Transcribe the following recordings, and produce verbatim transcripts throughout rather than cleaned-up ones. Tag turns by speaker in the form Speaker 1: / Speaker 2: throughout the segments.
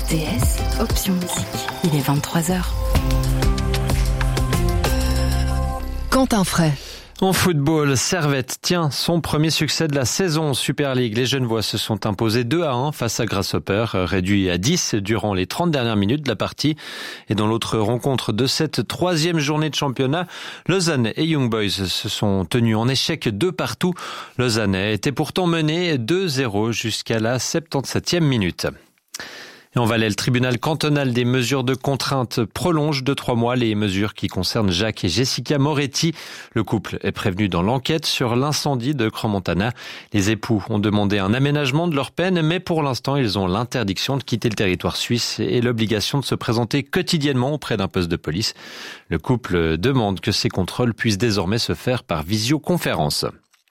Speaker 1: R T S, option musique. Il est vingt-trois heures. Quentin Fray.
Speaker 2: En football, Servette tient son premier succès de la saison en Super League. Les Genevois se sont imposés deux à un face à Grasshopper, réduit à dix durant les trente dernières minutes de la partie. Et dans l'autre rencontre de cette troisième journée de championnat, Lausanne et Young Boys se sont tenus en échec deux partout. Lausanne était pourtant mené deux zéro jusqu'à la soixante-septième minute. Et en Valais, le tribunal cantonal des mesures de contrainte prolonge de trois mois les mesures qui concernent Jacques et Jessica Moretti. Le couple est prévenu dans l'enquête sur l'incendie de Crans-Montana. Les époux ont demandé un aménagement de leur peine, mais pour l'instant, ils ont l'interdiction de quitter le territoire suisse et l'obligation de se présenter quotidiennement auprès d'un poste de police. Le couple demande que ces contrôles puissent désormais se faire par visioconférence.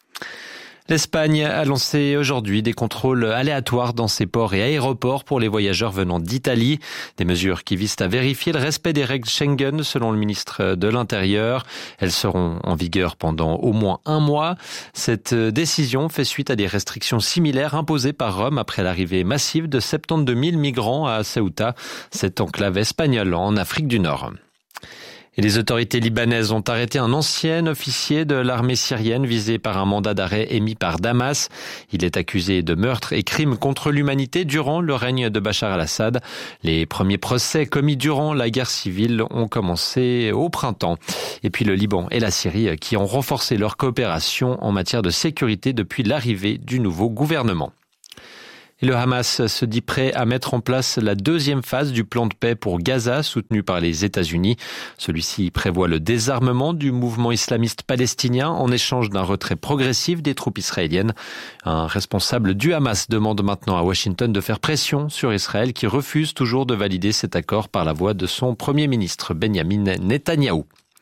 Speaker 2: L'Espagne a lancé aujourd'hui des contrôles aléatoires dans ses ports et aéroports pour les voyageurs venant d'Italie. Des mesures qui visent à vérifier le respect des règles Schengen selon le ministre de l'Intérieur. Elles seront en vigueur pendant au moins un mois. Cette décision fait suite à des restrictions similaires imposées par Rome après l'arrivée massive de soixante-douze mille migrants à Ceuta, cette enclave espagnole en Afrique du Nord. Et les autorités libanaises ont arrêté un ancien officier de l'armée syrienne visé par un mandat d'arrêt émis par Damas. Il est accusé de meurtre et crimes contre l'humanité durant le règne de Bachar al-Assad. Les premiers procès commis durant la guerre civile ont commencé au printemps. Et puis le Liban et la Syrie qui ont renforcé leur coopération en matière de sécurité depuis l'arrivée du nouveau gouvernement. Et le Hamas se dit prêt à mettre en place la deuxième phase du plan de paix pour Gaza, soutenu par les États-Unis. Celui-ci prévoit le désarmement du mouvement islamiste palestinien en échange d'un retrait progressif des troupes israéliennes. Un responsable du Hamas demande maintenant à Washington de faire pression sur Israël qui refuse toujours de valider cet accord par la voix de son Premier ministre Benjamin Netanyahou.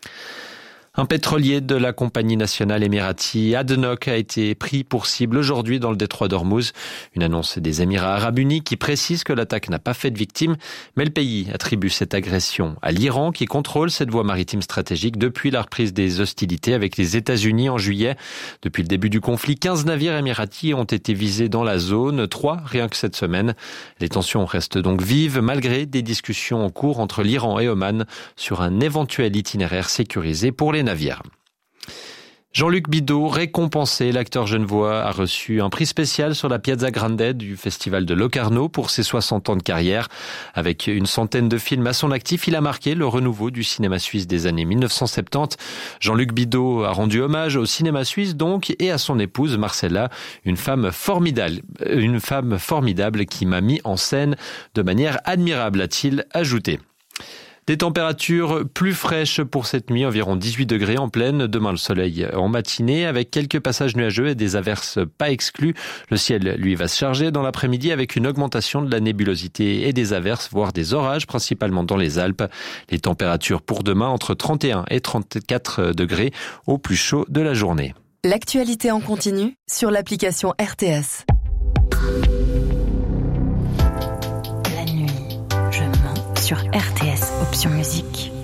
Speaker 2: Un pétrolier de la compagnie nationale émirati ADNOC a été pris pour cible aujourd'hui dans le détroit d'Ormuz. Une annonce des Émirats arabes unis qui précise que l'attaque n'a pas fait de victimes, mais le pays attribue cette agression à l'Iran qui contrôle cette voie maritime stratégique depuis la reprise des hostilités avec les États-Unis en juillet. Depuis le début du conflit, quinze navires émiratis ont été visés dans la zone, trois rien que cette semaine. Les tensions restent donc vives malgré des discussions en cours entre l'Iran et Oman sur un éventuel itinéraire sécurisé pour les navires. Jean-Luc Bidault, récompensé, l'acteur genevois a reçu un prix spécial sur la Piazza Grande du festival de Locarno pour ses soixante ans de carrière. Avec une centaine de films à son actif, il a marqué le renouveau du cinéma suisse des années mille neuf cent soixante-dix. Jean-Luc Bidault a rendu hommage au cinéma suisse donc et à son épouse Marcella, une femme formidable, une femme formidable qui m'a mis en scène de manière admirable, a-t-il ajouté. Des températures plus fraîches pour cette nuit, environ dix-huit degrés en pleine. Demain, le soleil en matinée avec quelques passages nuageux et des averses pas exclues. Le ciel, lui, va se charger dans l'après-midi avec une augmentation de la nébulosité et des averses, voire des orages, principalement dans les Alpes. Les températures pour demain entre trente et un et trente-quatre degrés au plus chaud de la journée.
Speaker 1: L'actualité en continu sur l'application R T S. La nuit, je mens sur R T S, option musique.